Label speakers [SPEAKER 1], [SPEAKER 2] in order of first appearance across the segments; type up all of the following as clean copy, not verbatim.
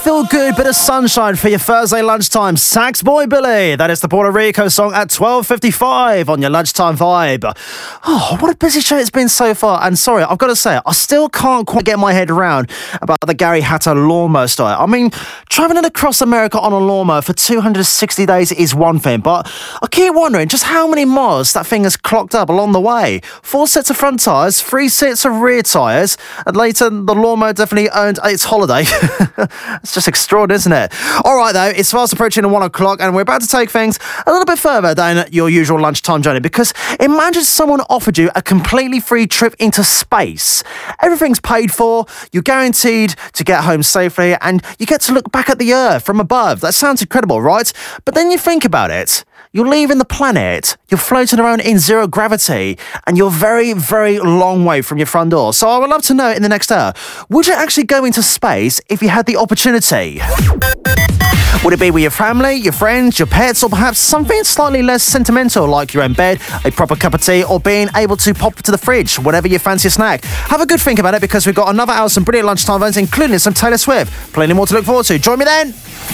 [SPEAKER 1] feel good bit of sunshine for your Thursday lunchtime. Saxboy Billy. That is the Puerto Rico song at 12:55 on your lunchtime vibe. Oh, what a busy show it's been so far. And sorry, I've got to say, I still can't quite get my head around about the Gary Hatter lawnmower style. I mean, traveling across America on a lawnmower for 260 days is one thing, but I keep wondering just how many miles that thing has clocked up along the way. 4 sets of front tyres, 3 sets of rear tyres, and later the lawnmower definitely earned its holiday. It's just extraordinary, isn't it? All right, though, it's fast approaching 1 o'clock, and we're about to take things a little bit further than your usual lunchtime journey, because imagine someone offered you a completely free trip into space. Everything's paid for, you're guaranteed to get home safely, and you get to look back at the Earth from above. That sounds incredible, right? But then you think about it. You're leaving the planet, you're floating around in zero gravity, and you're very, very long way from your front door. So I would love to know in the next hour, would you actually go into space if you had the opportunity? Would it be with your family, your friends, your pets, or perhaps something slightly less sentimental like your own bed, a proper cup of tea, or being able to pop to the fridge, whatever you fancy a snack? Have a good think about it, because we've got another hour of some brilliant lunchtime events, including some Taylor Swift. Plenty more to look forward to. Join me then.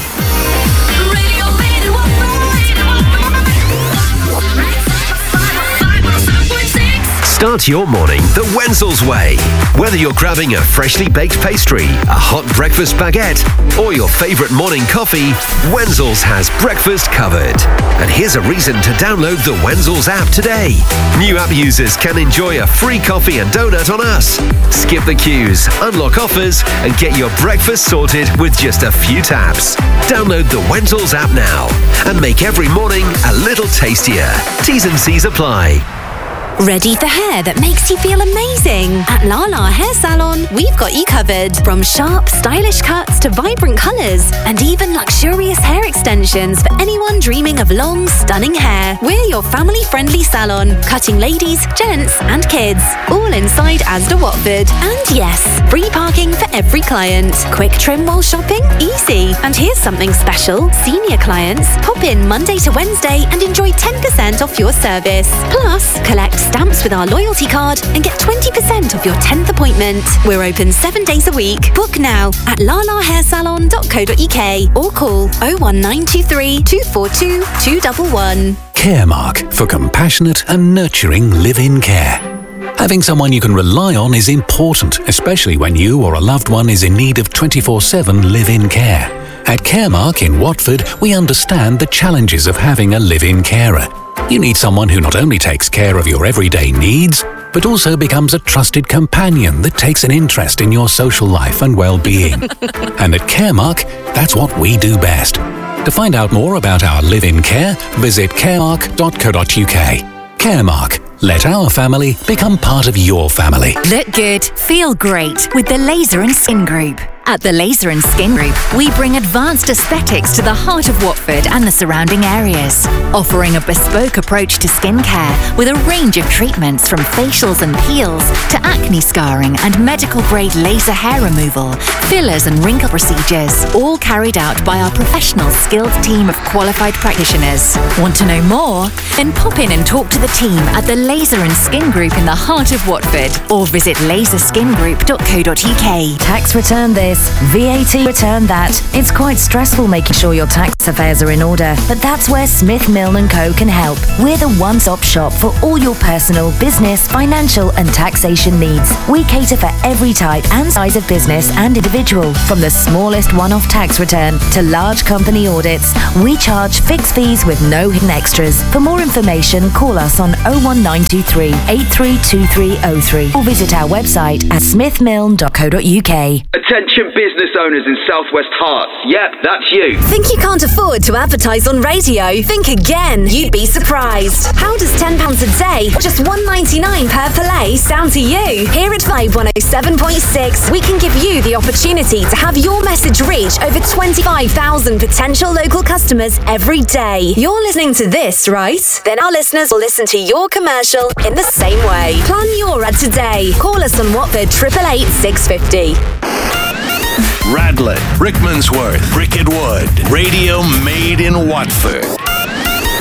[SPEAKER 2] Start your morning the Wenzel's way. Whether you're grabbing a freshly baked pastry, a hot breakfast baguette, or your favourite morning coffee, Wenzel's has breakfast covered. And here's a reason to download the Wenzel's app today. New app users can enjoy a free coffee and donut on us. Skip the queues, unlock offers, and get your breakfast sorted with just a few taps. Download the Wenzel's app now and make every morning a little tastier. T's and C's apply.
[SPEAKER 3] Ready for hair that makes you feel amazing? At Lala Hair Salon, we've got you covered. From sharp, stylish cuts to vibrant colours, and even luxurious hair extensions for anyone dreaming of long, stunning hair. We're your family-friendly salon, cutting ladies, gents and kids. All inside Asda Watford. And yes, free parking for every client. Quick trim while shopping? Easy. And here's something special. Senior clients, pop in Monday to Wednesday and enjoy 10% off your service. Plus, collect stamps with our loyalty card and get 20% off your 10th appointment. We're open 7 days a week. Book now at lalahairsalon.co.uk or call 01923 242 211.
[SPEAKER 4] Caremark, for compassionate and nurturing live-in care. Having someone you can rely on is important, especially when you or a loved one is in need of 24/7 live-in care. At Caremark in Watford, we understand the challenges of having a live-in carer. You need someone who not only takes care of your everyday needs, but also becomes a trusted companion that takes an interest in your social life and well-being. And at Caremark, that's what we do best. To find out more about our live-in care, visit caremark.co.uk. Caremark. Let our family become part of your family.
[SPEAKER 5] Look good, feel great with the Laser and Skin Group. At the Laser and Skin Group, we bring advanced aesthetics to the heart of Watford and the surrounding areas, offering a bespoke approach to skincare with a range of treatments from facials and peels to acne scarring and medical-grade laser hair removal, fillers and wrinkle procedures, all carried out by our professional skilled team of qualified practitioners. Want to know more? Then pop in and talk to the team at the Laser and Skin Group in the heart of Watford, or visit laserskingroup.co.uk.
[SPEAKER 6] Tax return this, VAT return that. It's quite stressful making sure your tax affairs are in order, but that's where Smith Milne & Co can help. We're the one-stop shop for all your personal, business, financial and taxation needs. We cater for every type and size of business and individual, from the smallest one-off tax return to large company audits. We charge fixed fees with no hidden extras. For more information, call us on 01923 832303 or visit our website at smithmilne.co.uk.
[SPEAKER 7] Attention business owners in Southwest Hearts. Yep, that's you.
[SPEAKER 3] Think you can't afford to advertise on radio? Think again. You'd be surprised. How does £10 a day, just $1.99 per play, sound to you? Here at Vibe 107.6, we can give you the opportunity to have your message reach over 25,000 potential local customers every day. You're listening to this, right? Then our listeners will listen to your commercial in the same way. Plan your ad today. Call us on Watford 888 650.
[SPEAKER 8] Radlett, Rickmansworth, Bricket Wood. Radio made in Watford.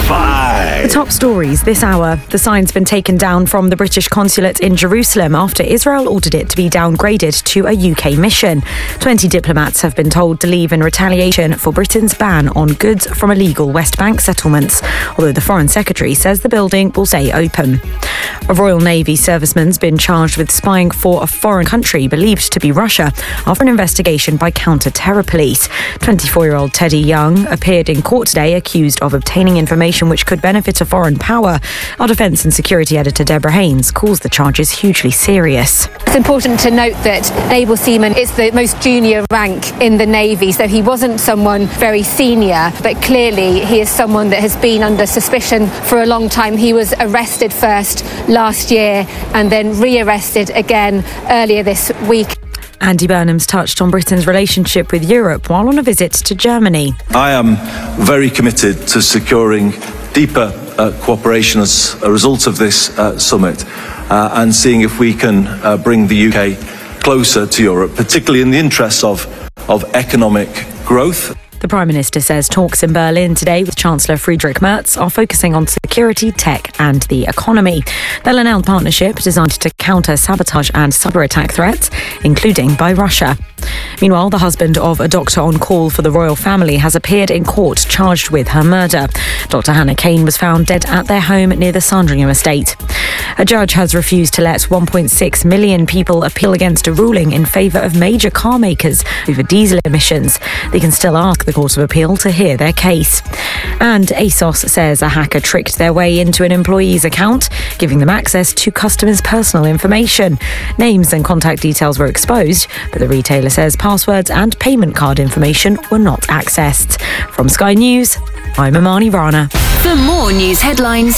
[SPEAKER 8] 5.
[SPEAKER 9] The top stories this hour. The sign's been taken down from the British consulate in Jerusalem after Israel ordered it to be downgraded to a UK mission. 20 diplomats have been told to leave in retaliation for Britain's ban on goods from illegal West Bank settlements, although the Foreign Secretary says the building will stay open. A Royal Navy serviceman's been charged with spying for a foreign country believed to be Russia after an investigation by counter-terror police. 24-year-old Teddy Young appeared in court today accused of obtaining information which could benefit a foreign power. Our Defence and Security Editor Deborah Haynes calls the charges hugely serious.
[SPEAKER 10] It's important to note that naval seaman is the most junior rank in the Navy, so he wasn't someone very senior, but clearly he is someone that has been under suspicion for a long time. He was arrested first last year and then rearrested again earlier this week.
[SPEAKER 9] Andy Burnham's touched on Britain's relationship with Europe while on a visit to Germany.
[SPEAKER 11] I am very committed to securing deeper cooperation as a result of this summit and seeing if we can bring the UK closer to Europe, particularly in the interests of economic growth.
[SPEAKER 9] The Prime Minister says talks in Berlin today with Chancellor Friedrich Merz are focusing on security, tech and the economy. They'll announce a partnership designed to counter sabotage and cyber attack threats, including by Russia. Meanwhile, the husband of a doctor on call for the royal family has appeared in court charged with her murder. Dr. Hannah Kane was found dead at their home near the Sandringham estate. A judge has refused to let 1.6 million people appeal against a ruling in favour of major car makers over diesel emissions. They can still ask the Court of Appeal to hear their case. And ASOS says a hacker tricked their way into an employee's account, giving them access to customers' personal information. Names and contact details were exposed, but the retailer says passwords and payment card information were not accessed. From Sky News, I'm Imani Rana.
[SPEAKER 5] For more news headlines,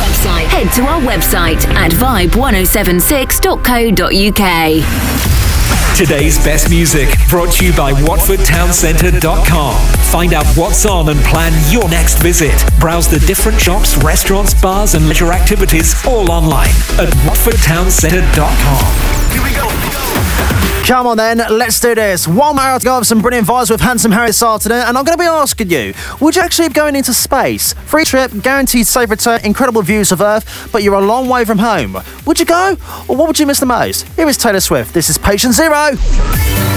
[SPEAKER 5] head to our website at vibe1076.co.uk.
[SPEAKER 12] Today's best music brought to you by WatfordTownCentre.com. Find out what's on and plan your next visit. Browse the different shops, restaurants, bars and leisure activities all online at WatfordTownCentre.com. Here we go.
[SPEAKER 1] Come on then, let's do this. 1 hour to go of some brilliant vibes with Handsome Harry this afternoon, and I'm going to be asking you, would you actually be going into space? Free trip, guaranteed safe return, incredible views of Earth, but you're a long way from home. Would you go? Or what would you miss the most? Here is Taylor Swift. This is Patient Zero.